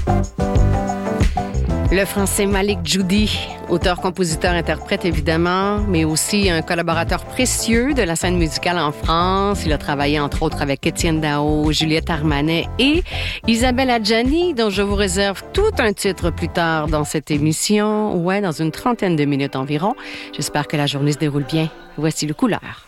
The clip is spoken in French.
Le français Malik Djoudi, auteur, compositeur, interprète évidemment, mais aussi un collaborateur précieux de la scène musicale en France. Il a travaillé entre autres avec Étienne Dao, Juliette Armanet et Isabelle Adjani, dont je vous réserve tout un titre plus tard dans cette émission. Ouais, dans une 30aine de minutes environ. J'espère que la journée se déroule bien. Voici le Couleur.